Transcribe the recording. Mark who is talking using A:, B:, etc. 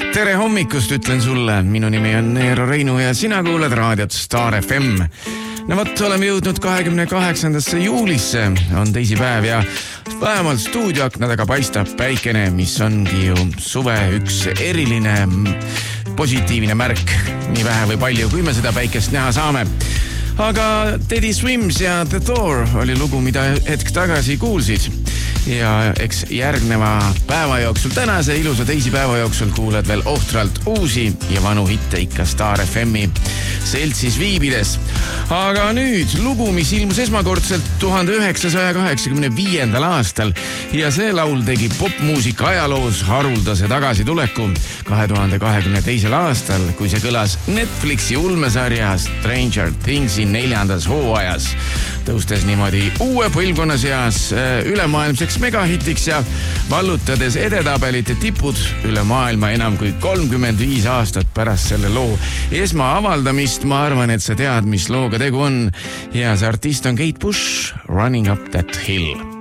A: Tere hommikust, ütlen sulle. Minu nimi on Eero Reinu ja sina kuuled raadiot Star FM. No vot, oleme jõudnud 28. juulisse, on teisipäev ja vähemalt stuudioakna taga paistab päikene, mis ongi ju suve üks eriline positiivne märk. Nii vähe või palju, kui me seda päikest näha saame. Aga Teddy Swims ja The Door oli lugu, mida hetk tagasi kuulsid. Ja eks järgneva päeva jooksul, tänase ilusa teisipäeva jooksul kuuled veel ohtralt uusi ja vanu hitte ikka Star FM'i seltsis viibides. Aga nüüd lugu, mis ilmus esmakordselt 1985. aastal ja see laul tegi popmuusika ajaloos haruldase tagasituleku 2022. aastal, kui see kõlas Netflixi ulmesarja Stranger Thingsi 4. hooajas, tõustes niimoodi uue põlvkonna seas ülemaailmseks megahitiks ja vallutades edetabelite tipud üle maailma enam kui 35 aastat pärast selle loo esmaavaldamist. Ma arvan, et sa tead, mis looga tegu on ja see artist on Kate Bush, Running Up That Hill.